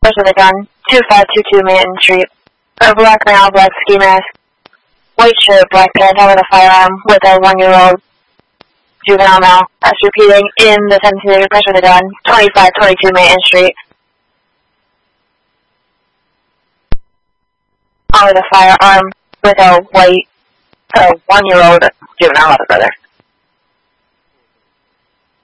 Pressure of the gun, 2522 Manton Street. A black male, black ski mask, white shirt, black pants with a firearm with a 1-year-old juvenile male. That's repeating in the 17th pressure of the gun, 2522 Manton Street. With a firearm with a 1-year-old juvenile brother.